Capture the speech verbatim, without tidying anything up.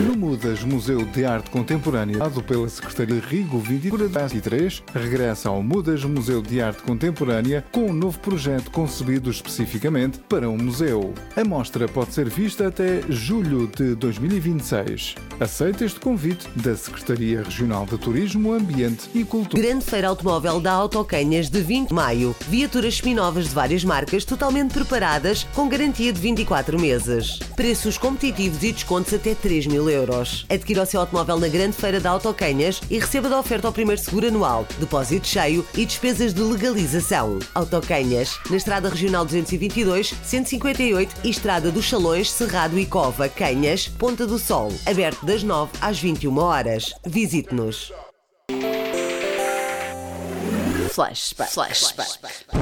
No Mudas Museu de Arte Contemporânea, dado pela Secretaria Rigo vinte e três, regressa ao Mudas Museu de Arte Contemporânea com um novo projeto concebido especificamente para um museu. A mostra pode ser vista até julho de dois mil e vinte e seis. Aceita este convite da Secretaria Regional de Turismo, Ambiente e Cultura. Grande Feira Automóvel da Autocanhas de vinte de maio. Viaturas seminovas de várias marcas totalmente preparadas com garantia de vinte e quatro meses. Preços competitivos e descontos até três mil euros. Adquira o seu automóvel na Grande Feira da Autocanhas e receba da oferta ao primeiro seguro anual, depósito cheio e despesas de legalização. Autocanhas, na Estrada Regional duzentos e vinte e dois, cento e cinquenta e oito e Estrada dos Salões, Cerrado e Cova, Canhas, Ponta do Sol. Aberto das nove às vinte e uma horas. Visite-nos. Flashback. Flashback.